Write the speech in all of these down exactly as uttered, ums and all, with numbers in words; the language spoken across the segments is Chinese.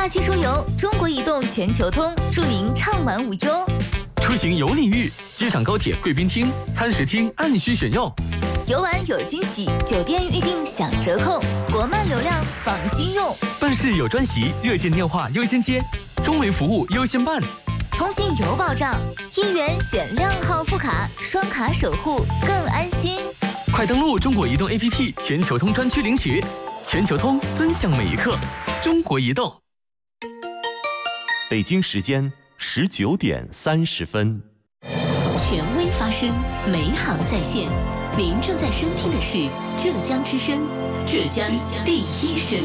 假期出游，中国移动全球通祝您畅玩无忧。 出行有礼遇，机场高铁贵宾厅、餐食厅按需选用。 游玩有惊喜，酒店预订享折扣，国漫流量放心用。 办事有专席，热线电话优先接，中维服务优先办。 通信有保障，一元选靓号副卡，双卡守护更安心。 快登录中国移动 A P P 全球通专区领取，全球通尊享每一刻。中国移动。 北京时间十九点三十分。 权威发声，美好在线。您正在收听的是浙江之声，浙江第一声。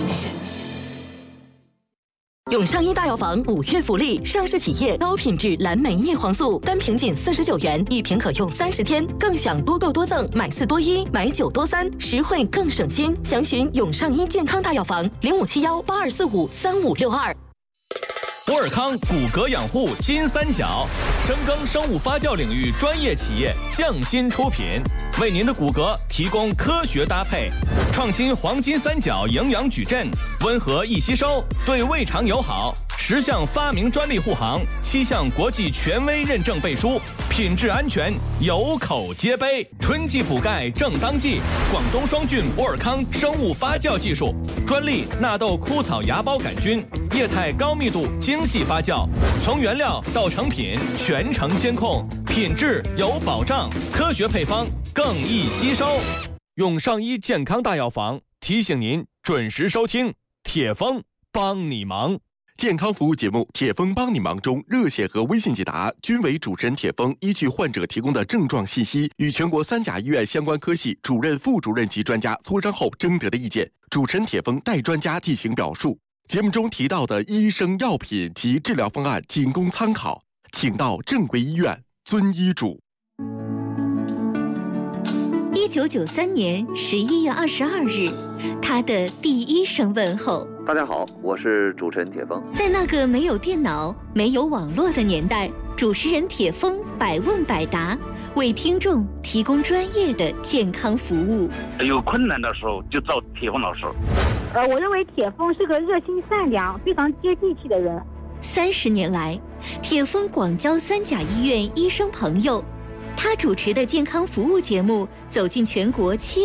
永上一大药房五月福利，上市企业高品质蓝莓叶黄素，单瓶仅四十九元，一瓶可用三十天，更享多购多赠，买四多一，买九多三，实惠更省心。详询永上一健康大药房零五七幺八二四五三五六二。 博尔康骨骼养护金三角，深耕生物发酵领域专业企业匠心出品，为您的骨骼提供科学搭配，创新黄金三角营养矩阵，温和易吸收，对胃肠友好，十项发明专利护航，七项国际权威认证背书，品质安全有口皆碑。春季补钙正当季，广东双菌博尔康生物发酵技术，专利纳豆枯草芽孢杆菌，液态高密度精细发酵，从原料到成品全程监控，品质有保障，科学配方更易吸收。永上医健康大药房提醒您准时收听铁峰帮你忙。 健康服务节目《铁峰帮你忙》中，热线和微信解答均为主持人铁峰依据患者提供的症状信息，与全国三甲医院相关科系主任、副主任级专家磋商后征得的意见，主持人铁峰代专家进行表述。节目中提到的医生、药品及治疗方案仅供参考，请到正规医院遵医嘱。 一九九三年十一月二十二日，他的第一声问候。 大家好，我是主持人铁峰。 在那个没有电脑、没有网络的年代，主持人铁峰百问百答，为听众提供专业的健康服务。 有困难的时候就找铁峰老师。 呃，我认为铁峰是个热心善良、非常接地气的人。 三十年来，铁峰广交三甲医院医生朋友，他主持的健康服务节目走进全国七